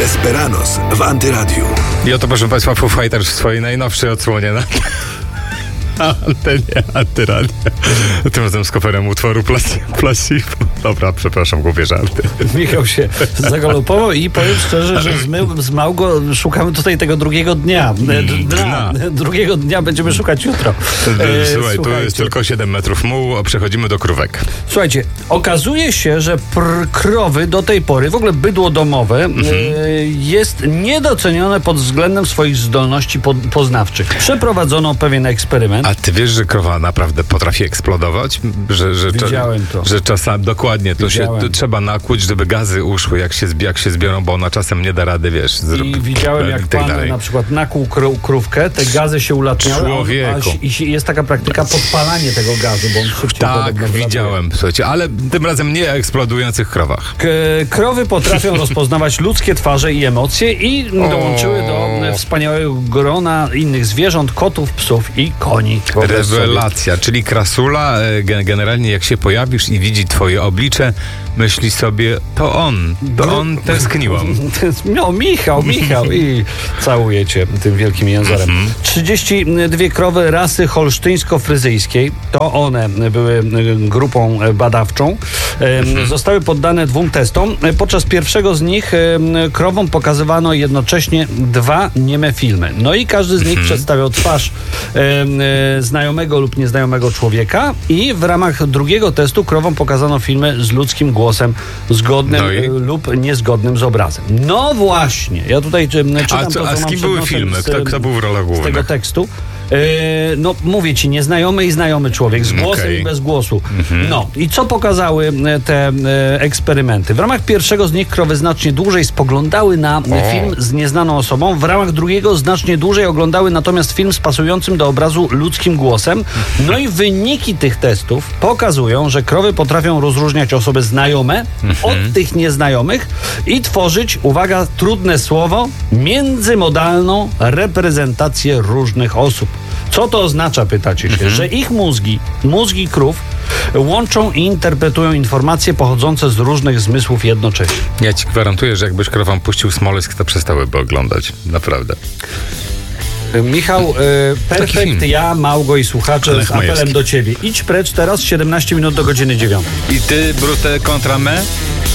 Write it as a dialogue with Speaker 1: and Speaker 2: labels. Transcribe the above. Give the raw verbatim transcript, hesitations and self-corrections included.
Speaker 1: Esperanos w Antyradiu.
Speaker 2: I oto, proszę Państwa, Foo Fighters w swojej najnowszej odsłonie na, na antenie Antyradia. Tym razem z coverem utworu Placebo. Dobra, przepraszam, głupie żarty.
Speaker 3: Michał się zagalopował i powiem szczerze, że z, my, z Małgo szukamy tutaj tego drugiego dnia. Dna. Drugiego dnia będziemy szukać jutro.
Speaker 2: Słuchaj, tu jest tylko siedem metrów mułu, a przechodzimy do krówek.
Speaker 3: Słuchajcie, okazuje się, że pr- krowy do tej pory, w ogóle bydło domowe, mhm. y, jest niedocenione pod względem swoich zdolności po- poznawczych. Przeprowadzono pewien eksperyment.
Speaker 2: A ty wiesz, że krowa naprawdę potrafi eksplodować? Że, że,
Speaker 3: Widziałem to.
Speaker 2: Że czasami, dokładnie, to
Speaker 3: Widziałem.
Speaker 2: się to trzeba nakłuć, żeby gazy uszły, jak się, jak się zbiorą, bo ona czasem nie da rady, wiesz. Zrób,
Speaker 3: I widziałem, jak
Speaker 2: tak
Speaker 3: pan
Speaker 2: dalej.
Speaker 3: na przykład nakłuł kró- krówkę, te gazy się ulatniały,
Speaker 2: Człowieku.
Speaker 3: a, a, i jest taka praktyka podpalanie tego gazu, bo on szybciej
Speaker 2: Tak, widziałem, słuchajcie, ale tym razem nie o eksplodujących krowach.
Speaker 3: K- krowy potrafią rozpoznawać ludzkie twarze i emocje i dołączyły do wspaniałego grona innych zwierząt, kotów, psów i koni.
Speaker 2: Rewelacja, czyli krasula, e, generalnie jak się pojawisz i widzi twoje oblicze, myśli sobie, to on, to on, tęskniłam.
Speaker 3: No, Michał, Michał i całuje cię tym wielkim jęzorem. trzydzieści dwie krowy rasy holsztyńsko-fryzyjskiej, to one były grupą badawczą, zostały poddane dwóm testom. Podczas pierwszego z nich krowom pokazywano jednocześnie dwa nieme filmy. No i każdy z nich przedstawiał twarz znajomego lub nieznajomego człowieka i w ramach drugiego testu krowom pokazano filmy z ludzkim głosem zgodnym
Speaker 2: no i?
Speaker 3: lub niezgodnym z obrazem. No właśnie, ja tutaj czytam
Speaker 2: A, co,
Speaker 3: to,
Speaker 2: a
Speaker 3: co
Speaker 2: z
Speaker 3: mam
Speaker 2: kim
Speaker 3: przed
Speaker 2: były
Speaker 3: nosem
Speaker 2: filmy?
Speaker 3: z,
Speaker 2: Kto, kto był w rolach
Speaker 3: z tego
Speaker 2: głównych?
Speaker 3: tekstu. Yy, no mówię ci, nieznajomy i znajomy człowiek z głosem
Speaker 2: Okay.
Speaker 3: i bez głosu.
Speaker 2: Mhm.
Speaker 3: No i co pokazały te e, eksperymenty? W ramach pierwszego z nich krowy znacznie dłużej spoglądały na
Speaker 2: O.
Speaker 3: film z nieznaną osobą, w ramach drugiego znacznie dłużej oglądały natomiast film z pasującym do obrazu ludzkim głosem. No i wyniki tych testów pokazują, że krowy potrafią rozróżniać osoby znajome
Speaker 2: Mhm.
Speaker 3: od tych nieznajomych i tworzyć, uwaga, trudne słowo, międzymodalną reprezentację różnych osób. Co to oznacza, pytacie się?
Speaker 2: Mhm.
Speaker 3: Że ich mózgi, mózgi krów łączą i interpretują informacje pochodzące z różnych zmysłów jednocześnie.
Speaker 2: Ja ci gwarantuję, że jakbyś krowam puścił Smolesk, to przestałyby oglądać. Naprawdę.
Speaker 3: Michał, e, perfekt, ja, Małgo i słuchacze
Speaker 2: Lech
Speaker 3: z apelem
Speaker 2: Majewski.
Speaker 3: do ciebie. Idź precz teraz, siedemnaście minut do godziny dziewiątej.
Speaker 2: I ty, brute kontra me?